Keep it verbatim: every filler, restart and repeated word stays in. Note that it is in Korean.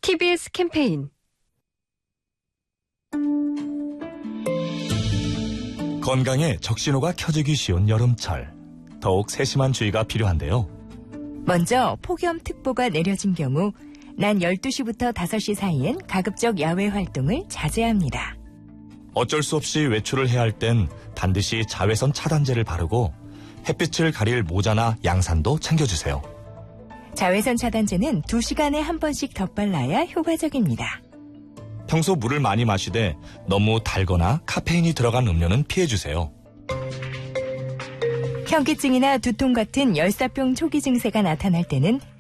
티비에스 캠페인. 건강에 적신호가 켜지기 쉬운 여름철. 더욱 세심한 주의가 필요한데요. 먼저 폭염특보가 내려진 경우 낮 열두 시부터 다섯 시 사이엔 가급적 야외 활동을 자제해야 합니다. 어쩔 수 없이 외출을 해야 할 땐 반드시 자외선 차단제를 바르고 햇빛을 가릴 모자나 양산도 챙겨주세요. 자외선 차단제는 두 시간에 한 번씩 덧발라야 효과적입니다. 평소 물을 많이 마시되 너무 달거나 카페인이 들어간 음료는 피해주세요. 현기증이나 두통 같은 열사병 초기 증세가 나타날 때는